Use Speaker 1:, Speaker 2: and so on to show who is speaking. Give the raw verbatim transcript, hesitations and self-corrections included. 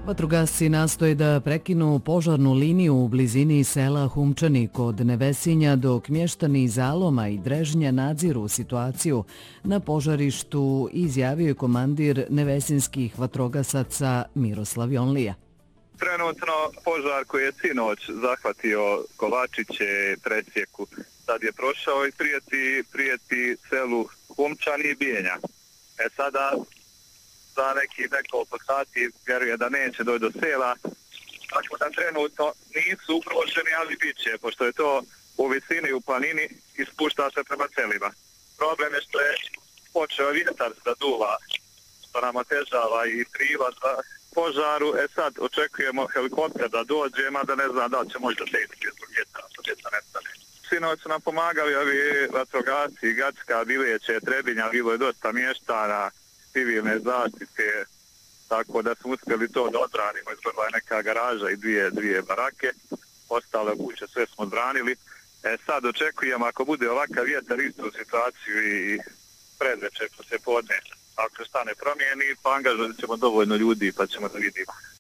Speaker 1: Vatrogasci nastoje da prekinu požarnu liniju u blizini sela Humčani kod Nevesinja, dok mještani Zaloma i Drežnja nadziru situaciju na požarištu, izjavio je komandir nevesinskih vatrogasaca Miroslav Jonlija.
Speaker 2: Trenutno požar koji je sinoć zahvatio Kovačiće, Presjeku, sad je prošao i prijeti, prijeti selu Humčani i Bijenja. E sada za neki nekoliko sati vjeruje da neće doći do sela, tako da trenutno nisu ugroženi, ali bit će, pošto je to u visini u planini i spušta se prema selima. Problem je što je počeo vjetar da duva, što nam otežava i kriva za požaru. E sad očekujemo helikopter da dođe, mada ne znam da će možda tešiti zbog vjetra, što vjetra nestane. Sinoć su nam pomagali ovi vatrogasci, Gacka, Bileće, Trebinja, bilo je dosta mještana, civilne zaštite, tako da smo uspjeli to da odbranimo. Izgledala je neka garaža i dvije, dvije barake, ostale kuće sve smo odbranili. E sad očekujemo, ako bude ovakav vjetar, istu situaciju i predveče posle podne, ako se stane promijeni, pa angažovat ćemo dovoljno ljudi pa ćemo da vidimo.